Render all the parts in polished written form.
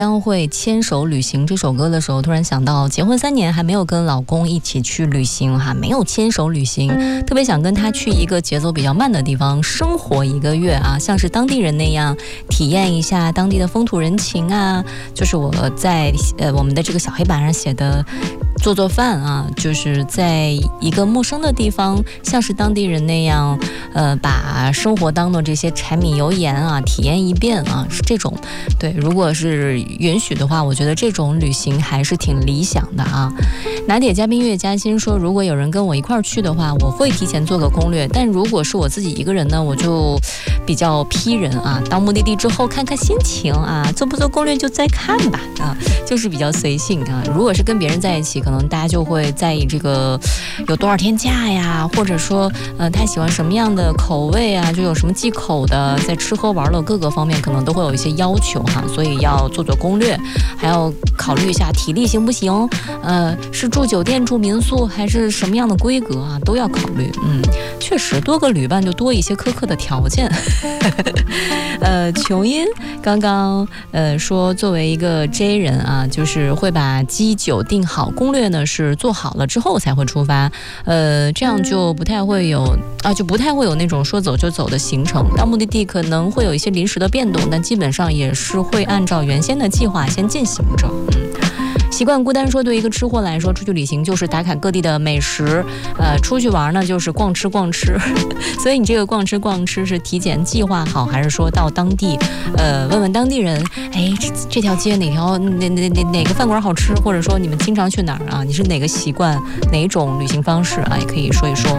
将会牵手旅行这首歌的时候，突然想到结婚3年还没有跟老公一起去旅行哈，没有牵手旅行，特别想跟他去一个节奏比较慢的地方生活1个月啊，像是当地人那样体验一下当地的风土人情啊，就是我在我们的这个小黑板上写的做饭啊，就是在一个陌生的地方，像是当地人那样把生活当中这些柴米油盐啊体验一遍啊，是这种。对，如果是允许的话，我觉得这种旅行还是挺理想的啊。拿铁嘉宾月嘉欣说，如果有人跟我一块儿去的话，我会提前做个攻略，但如果是我自己一个人呢，我就比较批人啊，到目的地之后看看心情啊，做不做攻略就再看吧啊，就是比较随性啊。如果是跟别人在一起，可能大家就会在意这个有多少天假呀，或者说他喜欢什么样的口味啊，就有什么忌口的，在吃喝玩乐各个方面可能都会有一些要求哈，所以要做攻略，还要考虑一下体力行不行，是住酒店住民宿还是什么样的规格啊，都要考虑。确实多个旅伴就多一些苛刻的条件。琼音刚刚说作为一个 J 人啊，就是会把机酒订好，攻略呢是做好了之后才会出发，这样就不太会有那种说走就走的行程，到目的地可能会有一些临时的变动，但基本上也是会按照原先的计划先进行着。习惯孤单说，对一个吃货来说，出去旅行就是打卡各地的美食，出去玩呢就是逛吃所以你这个逛吃是提前计划好，还是说到当地问问当地人，哎，这条街哪个饭馆好吃，或者说你们经常去哪儿啊，你是哪个习惯哪种旅行方式啊，也可以说一说。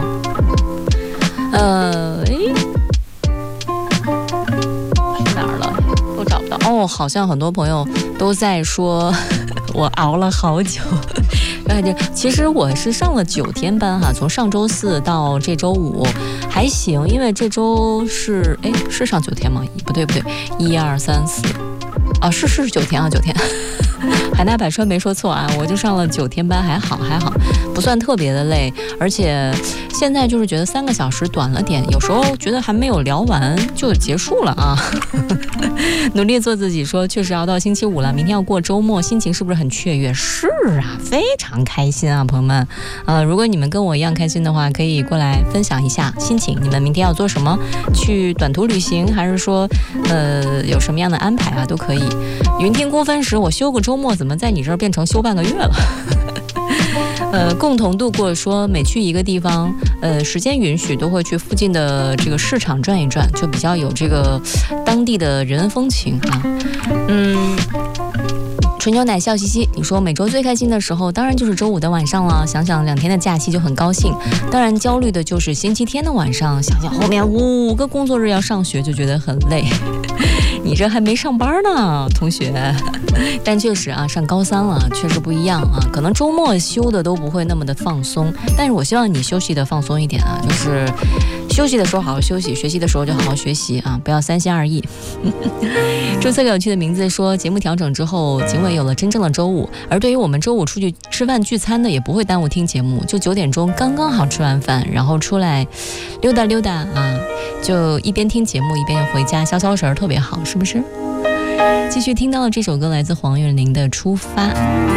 去哪儿了都找不到哦，好像很多朋友都在说我熬了好久。其实我是上了9天班哈，从上周4到这周5还行，因为这周是上9天吗？不对，1、2、3、4，是9天啊，9天。海纳百川没说错啊，我就上了9天班，还好，不算特别的累，而且现在就是觉得3个小时短了点，有时候觉得还没有聊完就结束了啊。努力做自己说，确实熬到星期5了，明天要过周末，心情是不是很雀跃？是啊，非常开心啊，朋友们。如果你们跟我一样开心的话，可以过来分享一下心情，你们明天要做什么？去短途旅行，还是说有什么样的安排啊？都可以。云听公分时，我休个周末怎么在你这儿变成休半个月了？共同度过说，每去一个地方，时间允许都会去附近的这个市场转一转，就比较有这个当地的人文风情啊。纯牛奶笑嘻嘻，你说每周最开心的时候当然就是周5的晚上了，想想2天的假期就很高兴，当然焦虑的就是星期天的晚上，想想后面5个工作日要上学就觉得很累。你这还没上班呢，同学。但确实啊，上高3了，确实不一样啊。可能周末休的都不会那么的放松，但是我希望你休息的放松一点啊，就是休息的时候好好休息，学习的时候就好好学习啊，不要3心2意。注册个有趣的名字说，节目调整之后，警卫有了真正的周5，而对于我们周5出去吃饭聚餐的，也不会耽误听节目，就9点钟刚刚好吃完饭，然后出来溜达啊，就一边听节目一边又回家消消神，特别好，是不是？继续听到了这首歌，来自黄韵玲的《出发》。